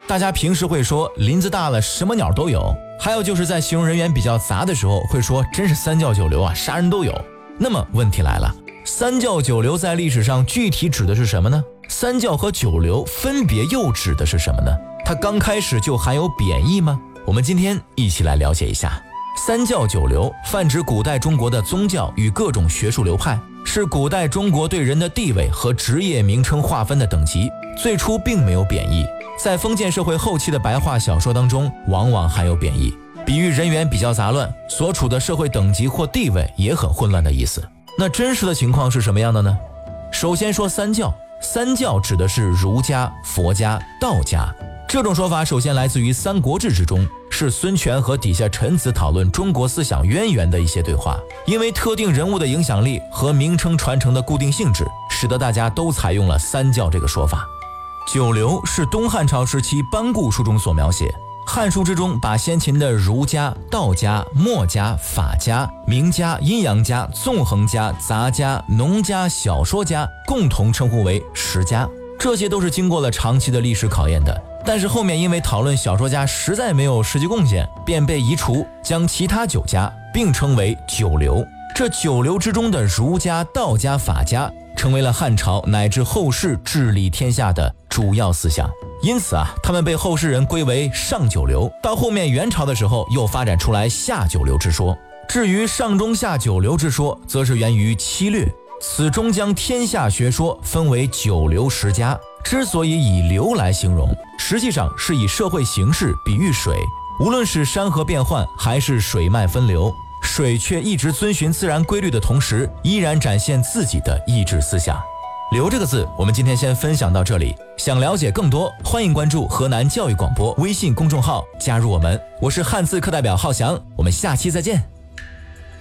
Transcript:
大家平时会说林子大了什么鸟都有，还有就是在形容人员比较杂的时候会说真是三教九流啊，啥人都有。那么问题来了，三教九流在历史上具体指的是什么呢？三教和九流分别又指的是什么呢？它刚开始就含有贬义吗？我们今天一起来了解一下。三教九流泛指古代中国的宗教与各种学术流派，是古代中国对人的地位和职业名称划分的等级，最初并没有贬义，在封建社会后期的白话小说当中往往含有贬义，比喻人员比较杂乱，所处的社会等级或地位也很混乱的意思。那真实的情况是什么样的呢？首先说三教，三教指的是儒家、佛家、道家。这种说法首先来自于《三国志》之中，是孙权和底下臣子讨论中国思想渊源的一些对话。因为特定人物的影响力和名称传承的固定性质，使得大家都采用了三教这个说法。九流是东汉朝时期班固书中所描写，汉书之中把先秦的儒家、道家、墨家、法家、名家、阴阳家、纵横家、杂家、农家、小说家共同称呼为十家，这些都是经过了长期的历史考验的。但是后面因为讨论小说家实在没有实际贡献，便被移除，将其他九家并称为九流。这九流之中的儒家、道家、法家成为了汉朝乃至后世治理天下的主要思想。因此他们被后世人归为上九流。到后面元朝的时候，又发展出来下九流之说。至于上中下九流之说，则是源于七略，此中将天下学说分为九流十家。之所以以流来形容，实际上是以社会形势比喻水，无论是山河变幻还是水脉分流，水却一直遵循自然规律的同时，依然展现自己的意志思想。流这个字，我们今天先分享到这里。想了解更多，欢迎关注河南教育广播微信公众号，加入我们。我是汉字课代表浩翔，我们下期再见。